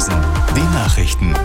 Leverkusen. Die Nachrichten.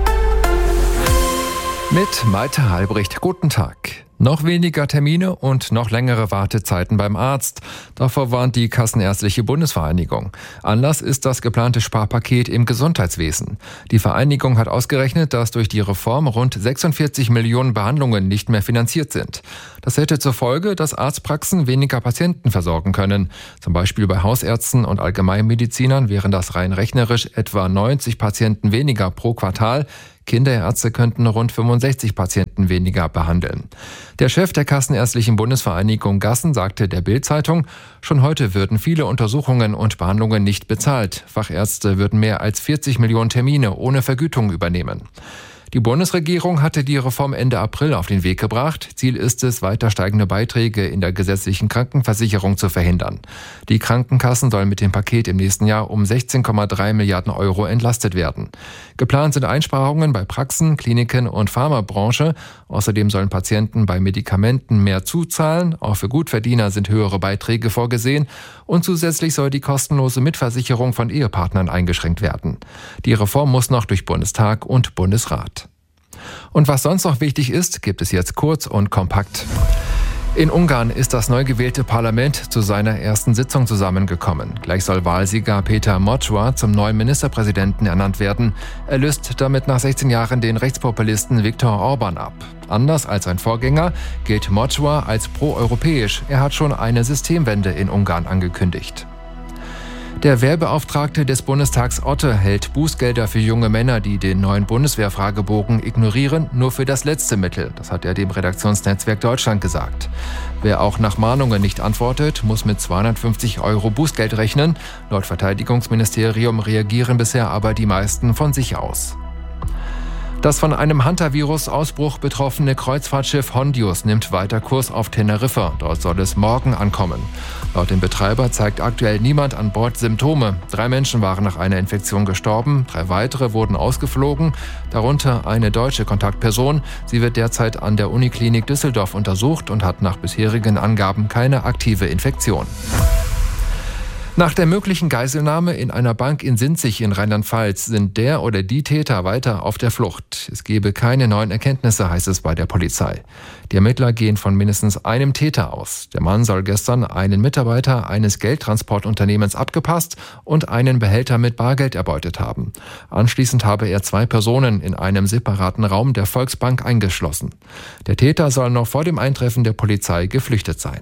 Mit Malte Halbricht. Guten Tag. Noch weniger Termine und noch längere Wartezeiten beim Arzt. Davor warnt die Kassenärztliche Bundesvereinigung. Anlass ist das geplante Sparpaket im Gesundheitswesen. Die Vereinigung hat ausgerechnet, dass durch die Reform rund 46 Millionen Behandlungen nicht mehr finanziert sind. Das hätte zur Folge, dass Arztpraxen weniger Patienten versorgen können. Zum Beispiel bei Hausärzten und Allgemeinmedizinern wären das rein rechnerisch etwa 90 Patienten weniger pro Quartal. Kinderärzte könnten rund 65 Patienten weniger behandeln. Der Chef der Kassenärztlichen Bundesvereinigung Gassen sagte der Bild-Zeitung, schon heute würden viele Untersuchungen und Behandlungen nicht bezahlt. Fachärzte würden mehr als 40 Millionen Termine ohne Vergütung übernehmen. Die Bundesregierung hatte die Reform Ende April auf den Weg gebracht. Ziel ist es, weiter steigende Beiträge in der gesetzlichen Krankenversicherung zu verhindern. Die Krankenkassen sollen mit dem Paket im nächsten Jahr um 16,3 Milliarden Euro entlastet werden. Geplant sind Einsparungen bei Praxen, Kliniken und Pharmabranche. Außerdem sollen Patienten bei Medikamenten mehr zuzahlen. Auch für Gutverdiener sind höhere Beiträge vorgesehen. Und zusätzlich soll die kostenlose Mitversicherung von Ehepartnern eingeschränkt werden. Die Reform muss noch durch Bundestag und Bundesrat. Und was sonst noch wichtig ist, gibt es jetzt kurz und kompakt. In Ungarn ist das neu gewählte Parlament zu seiner ersten Sitzung zusammengekommen. Gleich soll Wahlsieger Péter Mocsa zum neuen Ministerpräsidenten ernannt werden. Er löst damit nach 16 Jahren den Rechtspopulisten Viktor Orbán ab. Anders als sein Vorgänger gilt Mocsa als proeuropäisch. Er hat schon eine Systemwende in Ungarn angekündigt. Der Wehrbeauftragte des Bundestags Otte hält Bußgelder für junge Männer, die den neuen Bundeswehrfragebogen ignorieren, nur für das letzte Mittel. Das hat er dem Redaktionsnetzwerk Deutschland gesagt. Wer auch nach Mahnungen nicht antwortet, muss mit 250 € Bußgeld rechnen. Laut Verteidigungsministerium reagieren bisher aber die meisten von sich aus. Das von einem Hantavirus-Ausbruch betroffene Kreuzfahrtschiff Hondius nimmt weiter Kurs auf Teneriffa. Dort soll es morgen ankommen. Laut dem Betreiber zeigt aktuell niemand an Bord Symptome. 3 Menschen waren nach einer Infektion gestorben, 3 weitere wurden ausgeflogen, darunter eine deutsche Kontaktperson. Sie wird derzeit an der Uniklinik Düsseldorf untersucht und hat nach bisherigen Angaben keine aktive Infektion. Nach der möglichen Geiselnahme in einer Bank in Sinzig in Rheinland-Pfalz sind der oder die Täter weiter auf der Flucht. Es gebe keine neuen Erkenntnisse, heißt es bei der Polizei. Die Ermittler gehen von mindestens einem Täter aus. Der Mann soll gestern einen Mitarbeiter eines Geldtransportunternehmens abgepasst und einen Behälter mit Bargeld erbeutet haben. Anschließend habe er 2 Personen in einem separaten Raum der Volksbank eingeschlossen. Der Täter soll noch vor dem Eintreffen der Polizei geflüchtet sein.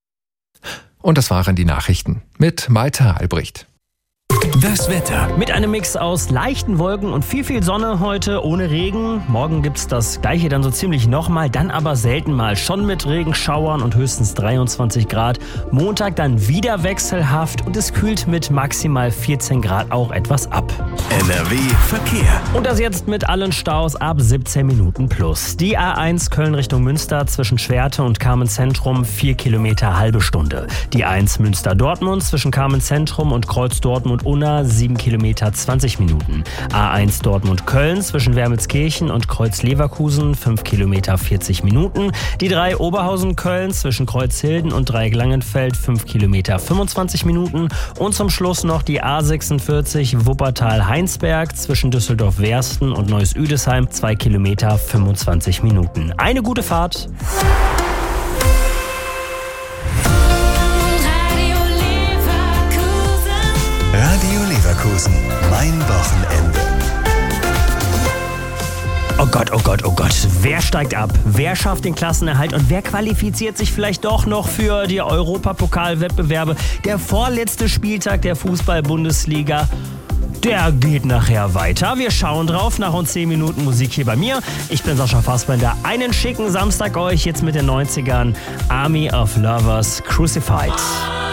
Und das waren die Nachrichten mit Malte Halbricht. Das Wetter. Mit einem Mix aus leichten Wolken und viel Sonne heute ohne Regen. Morgen gibt's das Gleiche dann so ziemlich nochmal, dann aber selten mal. Schon mit Regenschauern und höchstens 23 Grad. Montag dann wieder wechselhaft und es kühlt mit maximal 14 Grad auch etwas ab. NRW Verkehr. Und das jetzt mit allen Staus ab 17 Minuten plus. Die A1 Köln Richtung Münster zwischen Schwerte und Carmen-Zentrum 4 Kilometer halbe Stunde. Die A1 Münster-Dortmund zwischen Carmen-Zentrum und Kreuz Dortmund-Unna 7 Kilometer 20 Minuten. A1 Dortmund-Köln zwischen Wermelskirchen und Kreuz-Leverkusen 5 Kilometer 40 Minuten. Die 3 Oberhausen-Köln zwischen Kreuzhilden und Dreieck-Langenfeld 5 Kilometer 25 Minuten. Und zum Schluss noch die A46 Wuppertal-Heinsberg zwischen Düsseldorf-Wersten und Neuss-Üdesheim 2 Kilometer 25 Minuten. Eine gute Fahrt! Radio Leverkusen. Mein Wochenende. Oh Gott. Wer steigt ab? Wer schafft den Klassenerhalt? Und wer qualifiziert sich vielleicht doch noch für die Europapokalwettbewerbe? Der vorletzte Spieltag der Fußball-Bundesliga, der geht nachher weiter. Wir schauen drauf. Nach uns 10 Minuten Musik hier bei mir. Ich bin Sascha Fassbender. Einen schicken Samstag euch jetzt mit den 90ern. Army of Lovers Crucified.